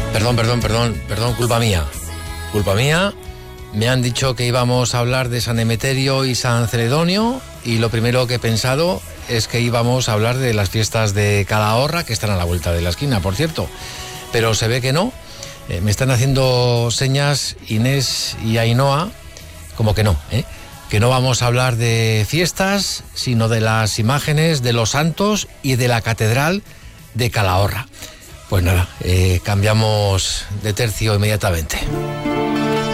Perdón, culpa mía. Me han dicho que íbamos a hablar de San Emeterio y San Celedonio y lo primero que he pensado es que íbamos a hablar de las fiestas de Calahorra, que están a la vuelta de la esquina, por cierto. Pero se ve que no. Me están haciendo señas Inés y Ainhoa, como que no, que no vamos a hablar de fiestas, sino de las imágenes de los santos y de la catedral de Calahorra. Pues nada, cambiamos de tercio inmediatamente.